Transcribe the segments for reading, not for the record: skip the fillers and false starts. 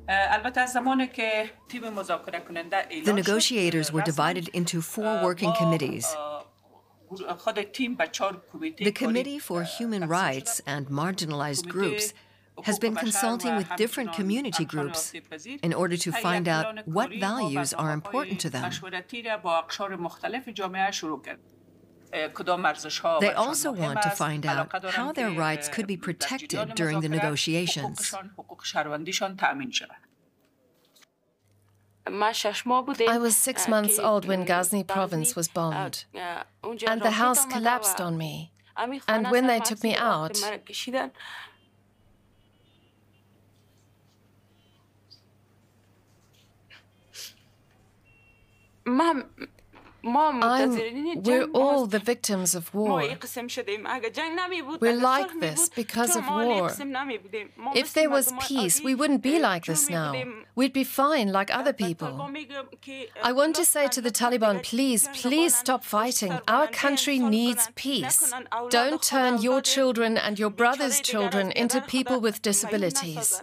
The negotiators were divided into 4 working committees. The Committee for Human Rights and Marginalized Groups has been consulting with different community groups in order to find out what values are important to them. They also want to find out how their rights could be protected during the negotiations. I was 6 months old when Ghazni province was bombed, and the house collapsed on me. And when they took me out, we're all the victims of war. We're like this because of war. If there was peace, we wouldn't be like this now. We'd be fine like other people. I want to say to the Taliban, please, please stop fighting. Our country needs peace. Don't turn your children and your brothers' children into people with disabilities.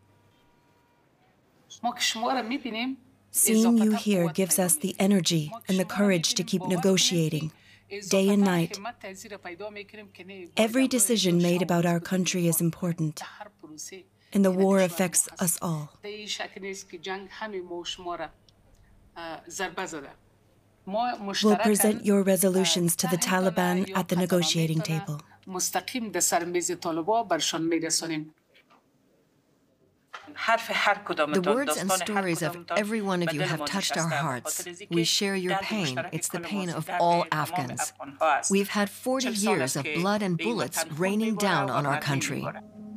Seeing you here gives us the energy and the courage to keep negotiating, day and night. Every decision made about our country is important, and the war affects us all. We'll present your resolutions to the Taliban at the negotiating table. The words and stories of every one of you have touched our hearts. We share your pain. It's the pain of all Afghans. We've had 40 years of blood and bullets raining down on our country.